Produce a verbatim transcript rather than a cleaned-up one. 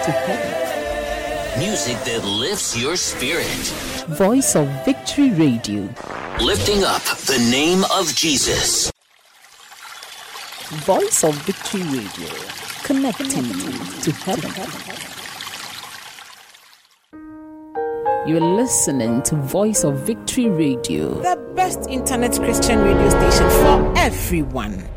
to heaven. Music that lifts your spirit. Voice of Victory Radio. Lifting up the name of Jesus. Voice of Victory Radio. Connecting you to heaven. You're listening to Voice of Victory Radio. The best internet Christian radio station for everyone.